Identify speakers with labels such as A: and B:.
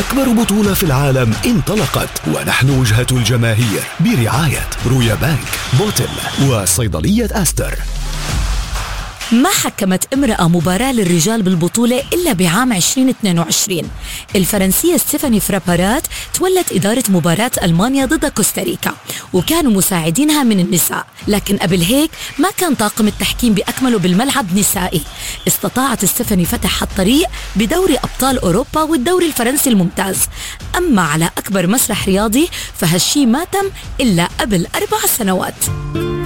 A: أكبر بطولة في العالم انطلقت، ونحن وجهة الجماهير برعاية رويا بانك، بوتل، وصيدلية أستر.
B: ما حكمت امرأة مباراة للرجال بالبطولة إلا بعام 2022. الفرنسية ستيفاني فرابارات تولت إدارة مباراة ألمانيا ضد كوستاريكا، وكانوا مساعدينها من النساء. لكن قبل هيك ما كان طاقم التحكيم بأكمله بالملعب نسائي. استطاعت ستيفاني فتح الطريق بدوري أبطال أوروبا والدوري الفرنسي الممتاز. أما على أكبر مسرح رياضي فهالشي ما تم إلا قبل 4 سنوات.